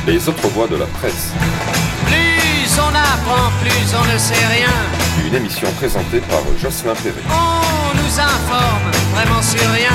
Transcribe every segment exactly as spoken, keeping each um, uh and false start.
Les autres voix de la presse. Plus on apprend, plus on ne sait rien. Une émission présentée par Jocelyn Perret. On nous informe vraiment sur rien.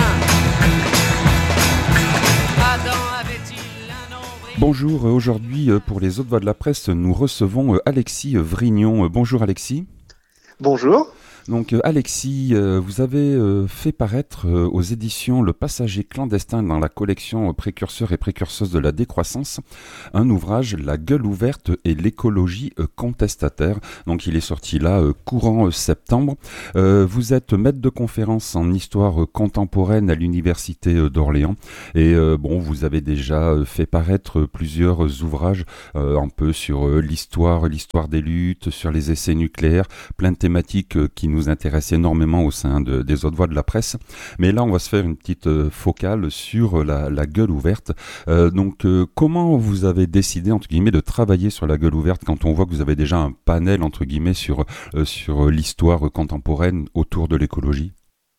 Adam avait-il un nombril? Bonjour, aujourd'hui pour les autres voix de la presse, nous recevons Alexis Vrignon. Bonjour Alexis. Bonjour. Donc Alexis, vous avez fait paraître aux éditions Le Passager clandestin dans la collection Précurseurs et précurseuses de la décroissance un ouvrage La gueule ouverte et l'écologie contestataire. Donc il est sorti là courant septembre. Vous êtes maître de conférence en histoire contemporaine à l'université d'Orléans et bon, vous avez déjà fait paraître plusieurs ouvrages un peu sur l'histoire, l'histoire des luttes, sur les essais nucléaires, plein de thématiques qui nous nous intéresse énormément au sein de, des autres voix de la presse. Mais là, on va se faire une petite euh, focale sur la, la gueule ouverte. Euh, donc, euh, comment vous avez décidé, entre guillemets, de travailler sur la gueule ouverte quand on voit que vous avez déjà un panel, entre guillemets, sur, euh, sur l'histoire contemporaine autour de l'écologie?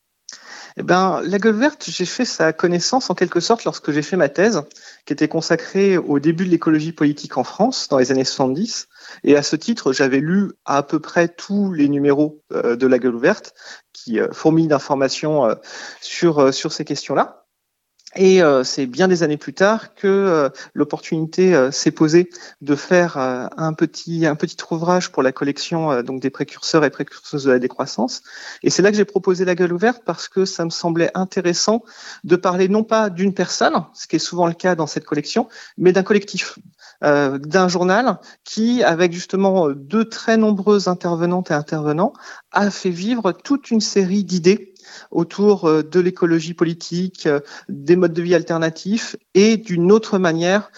Eh ben, la gueule ouverte, j'ai fait sa connaissance en quelque sorte lorsque j'ai fait ma thèse, qui était consacrée au début de l'écologie politique en France, dans les années soixante-dix. Et à ce titre, j'avais lu à peu près tous les numéros euh, de la gueule ouverte, qui euh, fourmillent d'informations euh, sur, euh, sur ces questions-là. Et euh, c'est bien des années plus tard que euh, l'opportunité euh, s'est posée de faire euh, un petit un petit ouvrage pour la collection euh, donc des précurseurs et précurseuses de la décroissance. Et c'est là que j'ai proposé la gueule ouverte parce que ça me semblait intéressant de parler non pas d'une personne, ce qui est souvent le cas dans cette collection, mais d'un collectif, euh, d'un journal qui, avec justement de très nombreuses intervenantes et intervenants, a fait vivre toute une série d'idées autour de l'écologie politique, des modes de vie alternatifs et d'une autre manière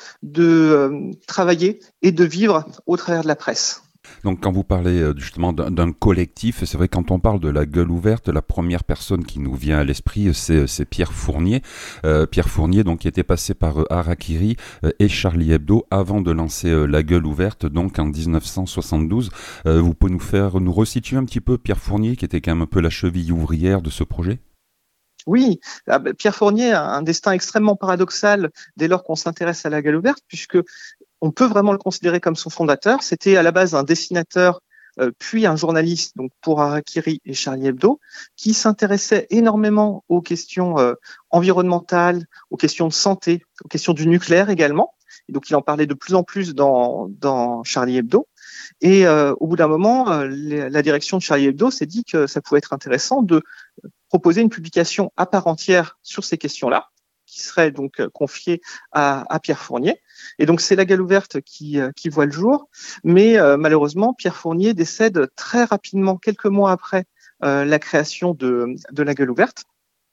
de travailler et de vivre au travers de la presse. Donc quand vous parlez justement d'un, d'un collectif, c'est vrai que quand on parle de la gueule ouverte, la première personne qui nous vient à l'esprit, c'est, c'est Pierre Fournier. Euh, Pierre Fournier, donc qui était passé par Harakiri et Charlie Hebdo avant de lancer la gueule ouverte, donc en dix-neuf cent soixante-douze. Euh, vous pouvez nous faire, nous resituer un petit peu Pierre Fournier, qui était quand même un peu la cheville ouvrière de ce projet? Oui, Pierre Fournier a un destin extrêmement paradoxal dès lors qu'on s'intéresse à la gueule ouverte, puisque on peut vraiment le considérer comme son fondateur. C'était à la base un dessinateur, euh, puis un journaliste, donc pour Harakiri et Charlie Hebdo, qui s'intéressait énormément aux questions euh, environnementales, aux questions de santé, aux questions du nucléaire également. Et donc il en parlait de plus en plus dans, dans Charlie Hebdo. Et euh, au bout d'un moment, euh, la direction de Charlie Hebdo s'est dit que ça pouvait être intéressant de proposer une publication à part entière sur ces questions-là, qui serait donc confiée à, à Pierre Fournier. Et donc c'est la gueule ouverte qui, qui voit le jour, mais euh, malheureusement Pierre Fournier décède très rapidement, quelques mois après euh, la création de, de la gueule ouverte.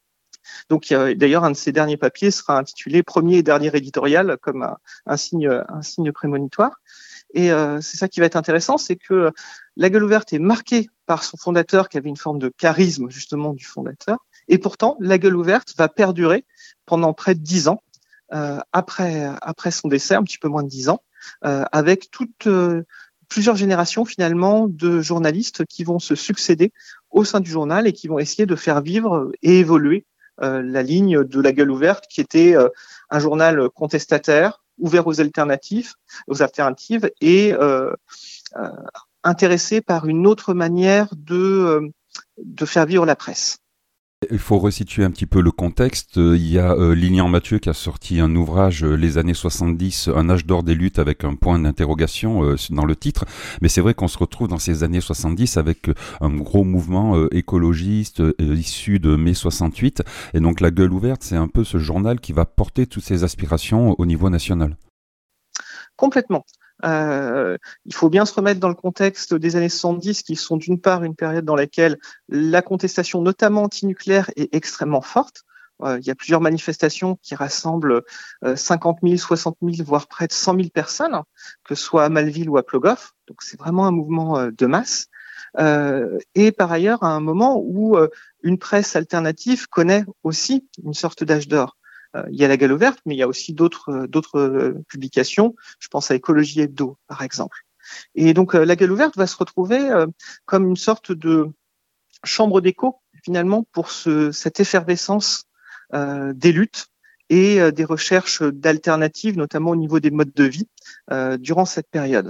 Donc euh, d'ailleurs un de ses derniers papiers sera intitulé Premier et dernier éditorial, comme un, un signe, un signe prémonitoire. Et euh, c'est ça qui va être intéressant, c'est que la gueule ouverte est marquée par son fondateur, qui avait une forme de charisme justement du fondateur. Et pourtant, la gueule ouverte va perdurer pendant près de dix ans, euh, après après son décès, un petit peu moins de dix ans, euh, avec toutes euh, plusieurs générations finalement de journalistes qui vont se succéder au sein du journal et qui vont essayer de faire vivre et évoluer euh, la ligne de la gueule ouverte, qui était euh, un journal contestataire, ouvert aux alternatives, aux alternatives et euh, euh, intéressé par une autre manière de euh, de faire vivre la presse. Il faut resituer un petit peu le contexte. Il y a euh, Lilian Mathieu qui a sorti un ouvrage, euh, les années soixante-dix, un âge d'or des luttes, avec un point d'interrogation euh, dans le titre. Mais c'est vrai qu'on se retrouve dans ces années soixante-dix avec euh, un gros mouvement euh, écologiste euh, issu de mai soixante-huit. Et donc la gueule ouverte, c'est un peu ce journal qui va porter toutes ces aspirations au niveau national. Complètement. Euh, il faut bien se remettre dans le contexte des années soixante-dix, qui sont d'une part une période dans laquelle la contestation, notamment antinucléaire, est extrêmement forte. Euh, il y a plusieurs manifestations qui rassemblent euh, cinquante mille, soixante mille, voire près de cent mille personnes, que ce soit à Malville ou à Plogoff. Donc c'est vraiment un mouvement euh, de masse. Euh, et par ailleurs, à un moment où euh, une presse alternative connaît aussi une sorte d'âge d'or. Il y a la gueule ouverte, mais il y a aussi d'autres d'autres publications. Je pense à Écologie Hebdo, par exemple. Et donc la gueule ouverte va se retrouver comme une sorte de chambre d'écho finalement pour ce, cette effervescence euh, des luttes et euh, des recherches d'alternatives, notamment au niveau des modes de vie, euh, durant cette période.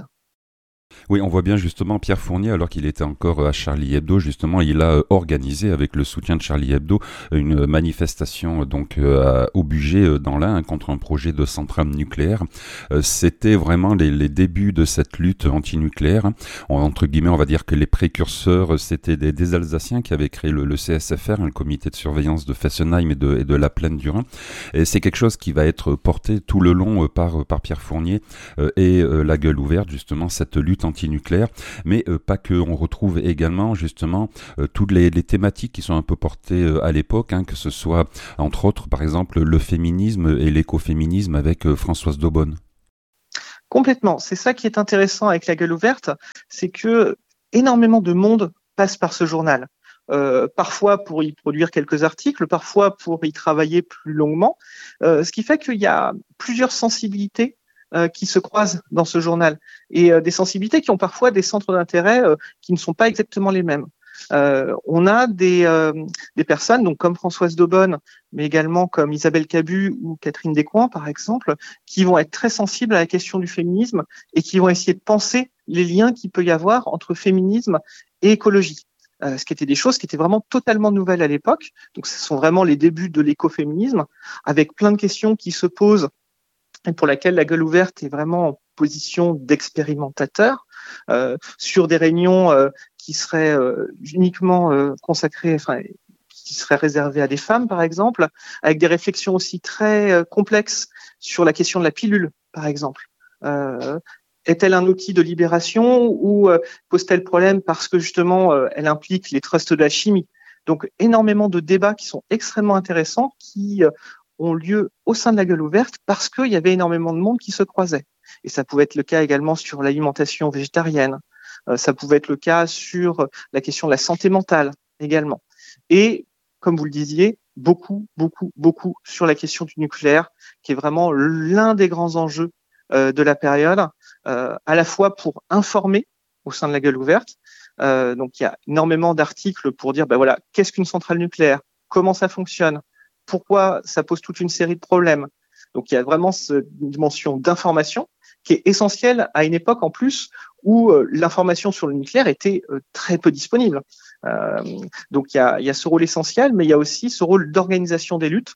Oui, on voit bien justement Pierre Fournier, alors qu'il était encore à Charlie Hebdo, justement, il a organisé avec le soutien de Charlie Hebdo une manifestation donc euh, au Bugey dans l'Ain contre un projet de centrale nucléaire. Euh, c'était vraiment les, les débuts de cette lutte antinucléaire. Entre guillemets, on va dire que les précurseurs, c'était des, des Alsaciens qui avaient créé le, le C S F R, le comité de surveillance de Fessenheim et de, et de la plaine du Rhin. Et c'est quelque chose qui va être porté tout le long euh, par, par Pierre Fournier euh, et euh, la gueule ouverte, justement, cette lutte antinucléaire, mais euh, pas que. On retrouve également justement euh, toutes les, les thématiques qui sont un peu portées euh, à l'époque, hein, que ce soit entre autres par exemple le féminisme et l'écoféminisme avec euh, Françoise Daubonne. Complètement. C'est ça qui est intéressant avec la gueule ouverte, c'est que énormément de monde passe par ce journal. Euh, parfois pour y produire quelques articles, parfois pour y travailler plus longuement, euh, ce qui fait qu'il y a plusieurs sensibilités Euh, qui se croisent dans ce journal et euh, des sensibilités qui ont parfois des centres d'intérêt euh, qui ne sont pas exactement les mêmes. Euh, on a des, euh, des personnes donc comme Françoise Daubonne, mais également comme Isabelle Cabu ou Catherine Descoings par exemple, qui vont être très sensibles à la question du féminisme et qui vont essayer de penser les liens qu'il peut y avoir entre féminisme et écologie. Euh, ce qui étaient des choses qui étaient vraiment totalement nouvelles à l'époque. Donc ce sont vraiment les débuts de l'écoféminisme, avec plein de questions qui se posent et pour laquelle la gueule ouverte est vraiment en position d'expérimentateur euh, sur des réunions euh, qui seraient euh, uniquement euh, consacrées, enfin, qui seraient réservées à des femmes, par exemple, avec des réflexions aussi très euh, complexes sur la question de la pilule, par exemple. Euh, est-elle un outil de libération ou euh, pose-t-elle problème parce que justement euh, elle implique les trusts de la chimie? Donc énormément de débats qui sont extrêmement intéressants, qui euh, ont lieu au sein de la gueule ouverte parce qu'il y avait énormément de monde qui se croisait. Et ça pouvait être le cas également sur l'alimentation végétarienne. Euh, ça pouvait être le cas sur la question de la santé mentale également. Et, comme vous le disiez, beaucoup, beaucoup, beaucoup sur la question du nucléaire, qui est vraiment l'un des grands enjeux euh, de la période, euh, à la fois pour informer au sein de la gueule ouverte. Euh, donc, il y a énormément d'articles pour dire, ben voilà, qu'est-ce qu'une centrale nucléaire? Comment ça fonctionne? Pourquoi ça pose toute une série de problèmes. Donc il y a vraiment cette dimension d'information qui est essentielle à une époque en plus où euh, l'information sur le nucléaire était euh, très peu disponible. Euh, donc il y a, il y a ce rôle essentiel, mais il y a aussi ce rôle d'organisation des luttes,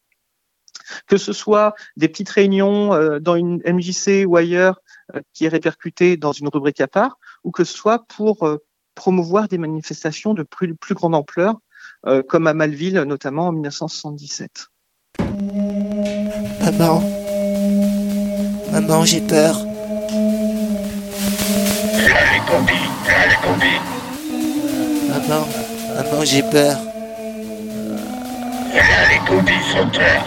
que ce soit des petites réunions euh, dans une M J C ou ailleurs euh, qui est répercutée dans une rubrique à part, ou que ce soit pour euh, promouvoir des manifestations de plus, plus grande ampleur, Euh, comme à Malville, notamment en dix-neuf cent soixante-dix-sept. Maman, maman, j'ai peur. Là les combis, là les combis. Maman, maman, j'ai peur. Là les combis sauteurs.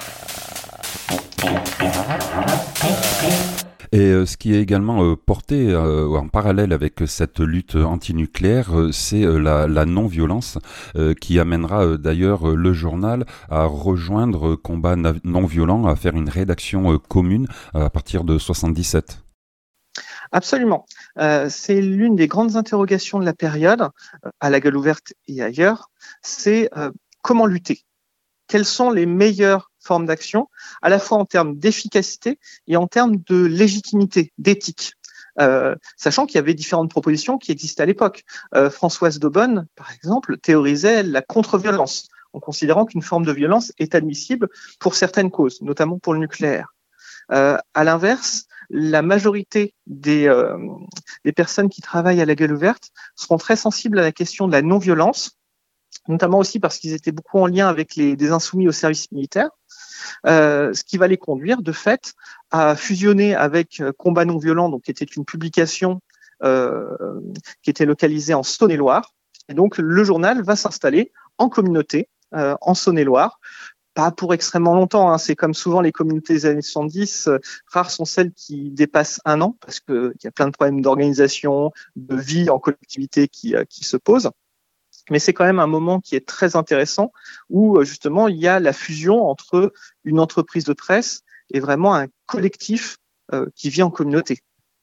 Et euh, ce qui est également euh, porté euh, en parallèle avec cette lutte antinucléaire, euh, c'est euh, la, la non-violence euh, qui amènera euh, d'ailleurs euh, le journal à rejoindre euh, Combat non-violent, à faire une rédaction euh, commune euh, à partir de soixante-dix-sept. Absolument. Euh, c'est l'une des grandes interrogations de la période, euh, à la gueule ouverte et ailleurs, c'est euh, comment lutter. Quelles sont les meilleures formes d'action, à la fois en termes d'efficacité et en termes de légitimité, d'éthique. Euh, sachant qu'il y avait différentes propositions qui existaient à l'époque. Euh, Françoise Daubonne, par exemple, théorisait la contre-violence, en considérant qu'une forme de violence est admissible pour certaines causes, notamment pour le nucléaire. Euh, à l'inverse, la majorité des, euh, des personnes qui travaillent à la gueule ouverte seront très sensibles à la question de la non-violence, notamment aussi parce qu'ils étaient beaucoup en lien avec les des insoumis au service militaire, euh, ce qui va les conduire de fait à fusionner avec Combat non violent, donc qui était une publication euh, qui était localisée en Saône-et-Loire. Et donc le journal va s'installer en communauté euh, en Saône-et-Loire. Pas pour extrêmement longtemps, hein. C'est comme souvent les communautés des années soixante-dix, euh, rares sont celles qui dépassent un an parce que il y a plein de problèmes d'organisation, de vie en collectivité qui, euh, qui se posent. Mais c'est quand même un moment qui est très intéressant où justement il y a la fusion entre une entreprise de presse et vraiment un collectif euh, qui vit en communauté.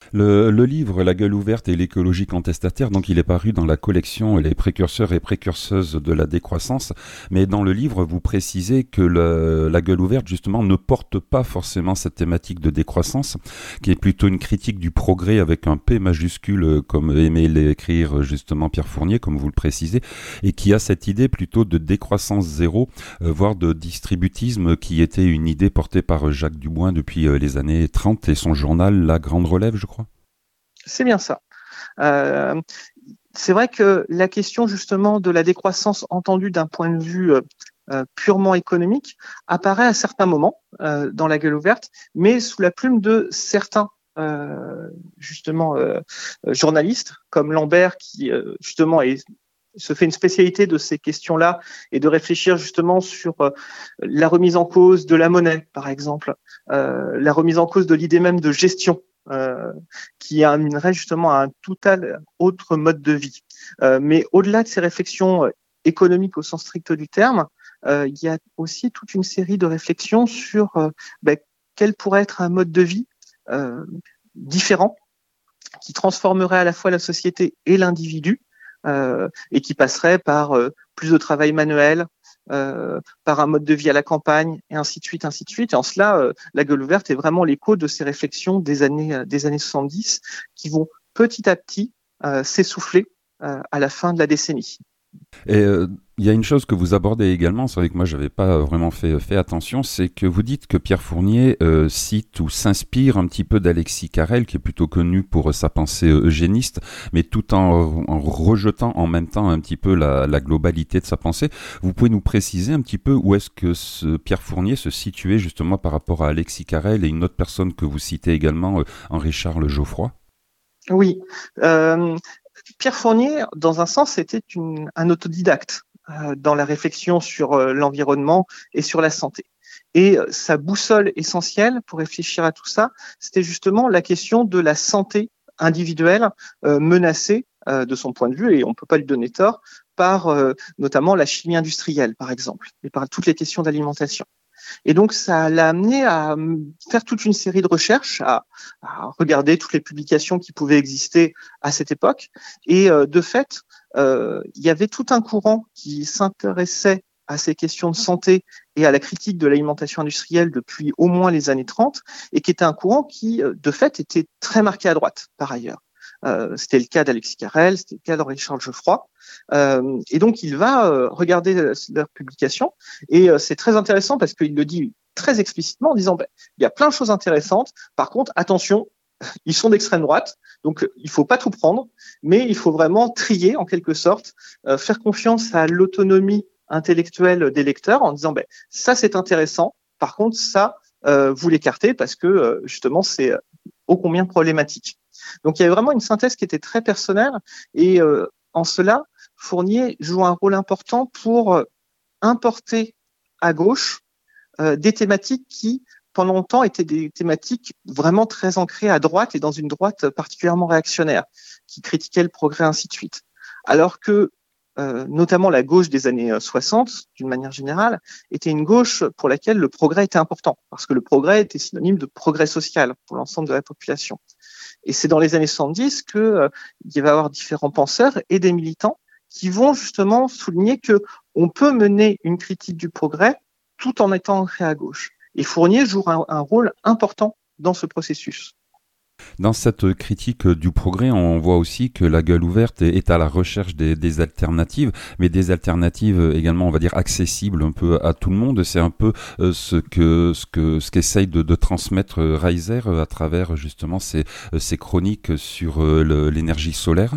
Le, le livre La gueule ouverte et l'écologie contestataire, donc il est paru dans la collection Les précurseurs et précurseuses de la décroissance, mais dans le livre vous précisez que le, la gueule ouverte justement ne porte pas forcément cette thématique de décroissance, qui est plutôt une critique du progrès avec un P majuscule, comme aimait l'écrire justement Pierre Fournier, comme vous le précisez, et qui a cette idée plutôt de décroissance zéro, euh, voire de distributisme, qui était une idée portée par Jacques Dubois depuis euh, les années trente et son journal La Grande Relève, je crois. C'est bien ça. Euh, c'est vrai que la question justement de la décroissance entendue d'un point de vue euh, euh, purement économique apparaît à certains moments euh, dans la gueule ouverte, mais sous la plume de certains euh, justement euh, journalistes comme Lambert qui euh, justement est se fait une spécialité de ces questions-là et de réfléchir justement sur euh, la remise en cause de la monnaie, par exemple, euh, la remise en cause de l'idée même de gestion. Euh, qui amènerait justement à un total autre mode de vie. Euh, mais au-delà de ces réflexions économiques au sens strict du terme, euh, il y a aussi toute une série de réflexions sur euh, ben, quel pourrait être un mode de vie euh, différent, qui transformerait à la fois la société et l'individu, euh, et qui passerait par euh, plus de travail manuel, Euh, par un mode de vie à la campagne, et ainsi de suite, ainsi de suite. Et en cela, euh, la gueule ouverte est vraiment l'écho de ces réflexions des années euh, des années soixante-dix qui vont petit à petit euh, s'essouffler euh, à la fin de la décennie. Et il euh, y a une chose que vous abordez également, c'est vrai que moi j'avais pas vraiment fait, fait attention, c'est que vous dites que Pierre Fournier euh, cite ou s'inspire un petit peu d'Alexis Carrel, qui est plutôt connu pour sa pensée eugéniste, mais tout en, en rejetant en même temps un petit peu la, la globalité de sa pensée. Vous pouvez nous préciser un petit peu où est-ce que ce Pierre Fournier se situait justement par rapport à Alexis Carrel et une autre personne que vous citez également, euh, Henri-Charles Geoffroy? Oui. Euh... Pierre Fournier, dans un sens, était une, un autodidacte euh, dans la réflexion sur euh, l'environnement et sur la santé. Et euh, sa boussole essentielle pour réfléchir à tout ça, c'était justement la question de la santé individuelle euh, menacée euh, de son point de vue, et on ne peut pas lui donner tort, par euh, notamment la chimie industrielle, par exemple, et par toutes les questions d'alimentation. Et donc, ça l'a amené à faire toute une série de recherches, à, à regarder toutes les publications qui pouvaient exister à cette époque. Et euh, de fait, euh, il y avait tout un courant qui s'intéressait à ces questions de santé et à la critique de l'alimentation industrielle depuis au moins les années trente, et qui était un courant qui, de fait, était très marqué à droite, par ailleurs. Euh, c'était le cas d'Alexis Carrel, c'était le cas d'Henri-Charles Geoffroy. Euh, et donc, il va euh, regarder leurs publications. Et euh, c'est très intéressant parce qu'il le dit très explicitement en disant, ben, il y a plein de choses intéressantes. Par contre, attention, ils sont d'extrême droite. Donc, il faut pas tout prendre, mais il faut vraiment trier en quelque sorte, euh, faire confiance à l'autonomie intellectuelle des lecteurs en disant, ben, ça, c'est intéressant. Par contre, ça, euh, vous l'écartez parce que, euh, justement, c'est euh, ô combien problématique. Donc, il y avait vraiment une synthèse qui était très personnelle et euh, en cela, Fournier joue un rôle important pour euh, importer à gauche euh, des thématiques qui, pendant longtemps, étaient des thématiques vraiment très ancrées à droite et dans une droite particulièrement réactionnaire, qui critiquait le progrès, ainsi de suite. Alors que, euh, notamment la gauche des années soixante, d'une manière générale, était une gauche pour laquelle le progrès était important, parce que le progrès était synonyme de progrès social pour l'ensemble de la population. Et c'est dans les années soixante-dix que euh, il va y avoir différents penseurs et des militants qui vont justement souligner que on peut mener une critique du progrès tout en étant ancré à gauche. Et Fournier joue un, un rôle important dans ce processus. Dans cette critique du progrès, on voit aussi que la gueule ouverte est à la recherche des, des alternatives, mais des alternatives également, on va dire, accessibles un peu à tout le monde. C'est un peu euh, ce que ce que ce qu'essaye de, de transmettre Reiser à travers justement ces, ces chroniques sur euh, le, l'énergie solaire.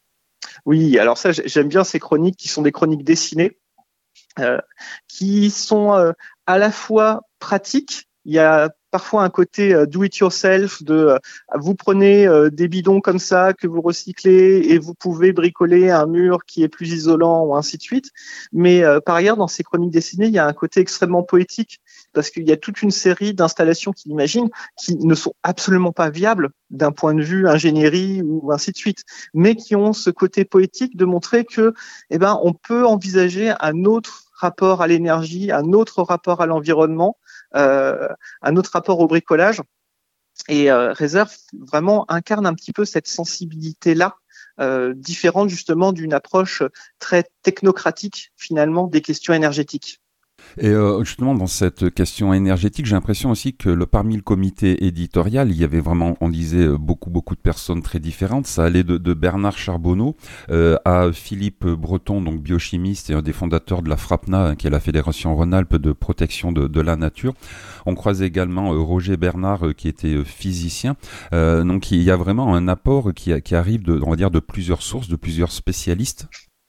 Oui, alors ça, j'aime bien ces chroniques qui sont des chroniques dessinées, euh, qui sont euh, à la fois pratiques. Il y a parfois un côté euh, do it yourself, de euh, vous prenez euh, des bidons comme ça que vous recyclez et vous pouvez bricoler un mur qui est plus isolant ou ainsi de suite. Mais euh, par ailleurs, dans ces chroniques dessinées, il y a un côté extrêmement poétique parce qu'il y a toute une série d'installations qu'il imagine qui ne sont absolument pas viables d'un point de vue ingénierie ou ainsi de suite, mais qui ont ce côté poétique de montrer que, eh ben, on peut envisager un autre rapport à l'énergie, un autre rapport à l'environnement, euh, un autre rapport au bricolage, Et euh, Reiser vraiment incarne un petit peu cette sensibilité-là, euh, différente justement d'une approche très technocratique finalement des questions énergétiques. Et euh, justement, dans cette question énergétique, j'ai l'impression aussi que le, parmi le comité éditorial, il y avait vraiment, on disait, beaucoup, beaucoup de personnes très différentes. Ça allait de, de Bernard Charbonneau euh, à Philippe Breton, donc biochimiste et un des fondateurs de la FRAPNA, hein, qui est la Fédération Rhône-Alpes de protection de, de la nature. On croise également euh, Roger Bernard, euh, qui était euh, physicien. Euh, donc, il y a vraiment un apport qui, qui arrive, de, on va dire, de plusieurs sources, de plusieurs spécialistes.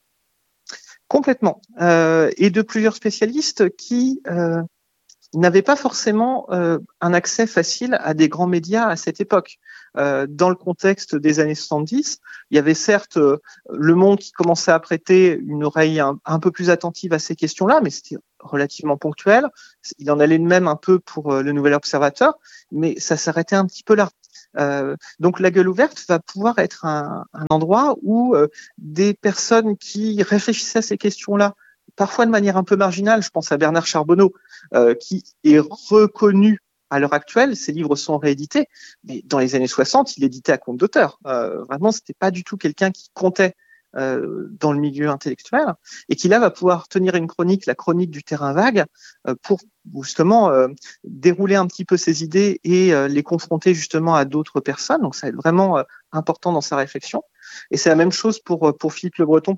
Complètement. Euh, et de plusieurs spécialistes qui euh, n'avaient pas forcément euh, un accès facile à des grands médias à cette époque. Euh, dans le contexte des années soixante-dix, il y avait certes euh, Le Monde qui commençait à prêter une oreille un, un peu plus attentive à ces questions-là, mais c'était relativement ponctuel. Il en allait de même un peu pour euh, Le Nouvel Observateur, mais ça s'arrêtait un petit peu là. Euh, donc la gueule ouverte va pouvoir être un, un endroit où euh, des personnes qui réfléchissaient à ces questions-là, parfois de manière un peu marginale, je pense à Bernard Charbonneau, euh, qui est reconnu à l'heure actuelle, ses livres sont réédités, mais dans les années soixante, il éditait à compte d'auteur. Euh, vraiment, c'était pas du tout quelqu'un qui comptait euh, dans le milieu intellectuel, et qui là va pouvoir tenir une chronique, la chronique du terrain vague, euh, pour justement euh, dérouler un petit peu ses idées et euh, les confronter justement à d'autres personnes. Donc ça va être vraiment euh, important dans sa réflexion. Et c'est la même chose pour pour Philippe Le Breton,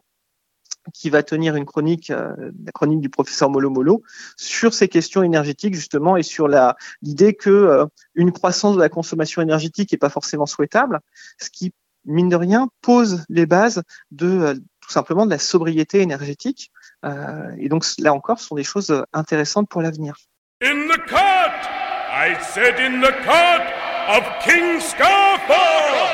qui va tenir une chronique, euh, la chronique du professeur Molo Molo, sur ces questions énergétiques justement, et sur la l'idée que euh, une croissance de la consommation énergétique est pas forcément souhaitable, ce qui mine de rien pose les bases de euh, tout simplement de la sobriété énergétique. Euh, et donc là encore, ce sont des choses intéressantes pour l'avenir. In the court, I said in the court of King Scarfall.